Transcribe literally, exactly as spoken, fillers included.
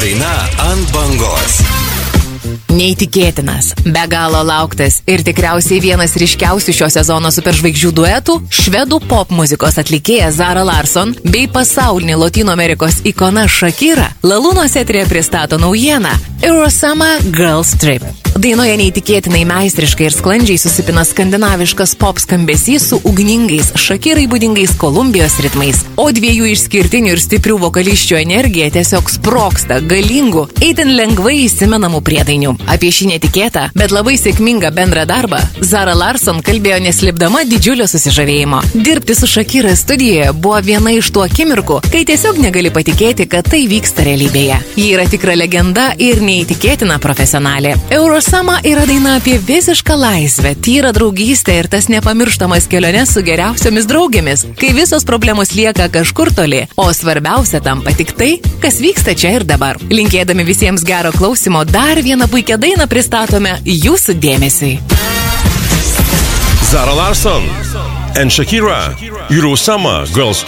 Daina ant bangos. Neįtikėtinas, be galo lauktas ir tikriausiai vienas ryškiausių šio sezono superžvaigždžių duetų – švedų pop muzikos atlikėja Zara Larsson bei pasaulinė Lotynų Amerikos ikona Shakira Lalūnos eteryje pristato naujieną Eurosummer Girls Trip. Dainoje neįtikėtinai meistriškai ir sklandžiai susipina skandinaviškas pop skambesys su ugningais Shakirai būdingais Kolumbijos ritmais, o dviejų išskirtinių ir stiprių vokalisčių energija tiesiog sproksta galingų, itin lengvai įsimenamų priedainių. Apie šį netikėtą, bet labai sėkmingą bendrą darbą Zara Larsson kalbėjo neslėpdama didžiulio susižavėjimo. Dirbti su Shakira studijoje buvo viena iš tų akimirkų, kai tiesiog negali patikėti, kad tai vyksta realybėje. Ji yra tikra legenda ir neįtikėtina profesionalė. Eurosummer yra daina apie visišką laisvę, tyrą draugystę ir tas nepamirštamas keliones su geriausiomis draugėmis, kai visos problemos lieka kažkur toli, o svarbiausia tampa tik tai, kas vyksta čia ir dabar. Linkėdami visiems gero klausimo, dar vieną puikią dainą pristatome jūsų dėmesiui. Zara Larsson and Shakira, Eurosummer Girls